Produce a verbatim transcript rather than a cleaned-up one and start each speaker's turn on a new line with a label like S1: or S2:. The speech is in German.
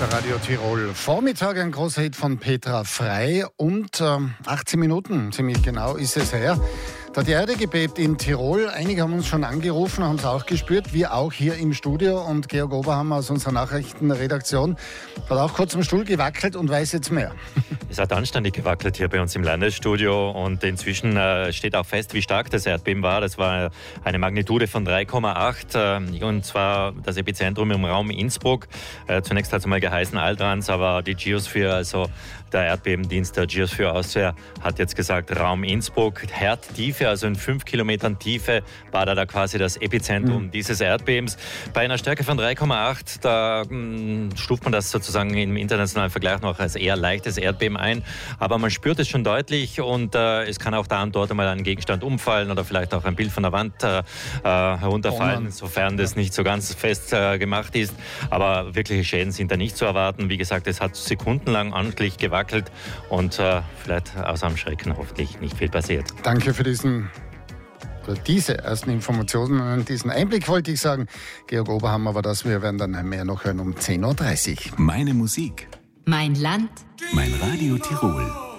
S1: der Radio Tirol Vormittag, ein großer Hit von Petra Frey und äh, achtzehn Minuten, ziemlich genau ist es her. Da hat die Erde gebebt in Tirol. Einige haben uns schon angerufen, haben es auch gespürt, wir auch hier im Studio. Und Georg Oberhammer aus unserer Nachrichtenredaktion hat auch kurz am Stuhl gewackelt und weiß jetzt mehr.
S2: Es hat anständig gewackelt hier bei uns im Landesstudio und inzwischen äh, steht auch fest, wie stark das Erdbeben war. Das war eine Magnitude von drei Komma acht äh, und zwar das Epizentrum im Raum Innsbruck. Äh, zunächst hat es mal geheißen Altrans, aber die Geosphere, also der Erdbebendienst der Geosphere Austria, hat jetzt gesagt Raum Innsbruck, Herdtiefe, also in fünf Kilometern Tiefe war da, da quasi das Epizentrum mhm. dieses Erdbebens. Bei einer Stärke von drei Komma acht, da mh, stuft man das sozusagen im internationalen Vergleich noch als eher leichtes Erdbeben ein, aber man spürt es schon deutlich und äh, es kann auch da und dort einmal ein Gegenstand umfallen oder vielleicht auch ein Bild von der Wand äh, herunterfallen, oh sofern das nicht so ganz fest äh, gemacht ist, aber wirkliche Schäden sind da nicht zu erwarten. Wie gesagt, es hat sekundenlang amtlich gewackelt und äh, vielleicht außer am Schrecken hoffentlich nicht viel passiert.
S1: Danke für diesen oder diese ersten Informationen und diesen Einblick, wollte ich sagen. Georg Oberhammer war das. Wir werden dann mehr noch hören um zehn Uhr dreißig.
S3: Meine Musik.
S4: Mein Land.
S3: Mein Radio Tirol.